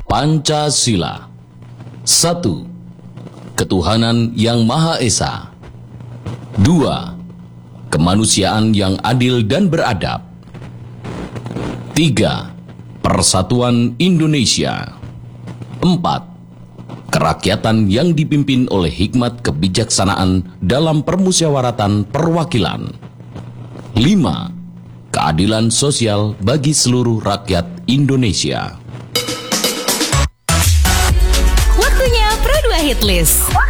Pancasila. 1. Ketuhanan yang Maha Esa. 2. Kemanusiaan yang adil dan beradab. 3. Persatuan Indonesia. 4. Kerakyatan yang dipimpin oleh hikmat kebijaksanaan dalam permusyawaratan perwakilan. 5. Keadilan sosial bagi seluruh rakyat Indonesia. Waktunya Pro 2 Hitlist.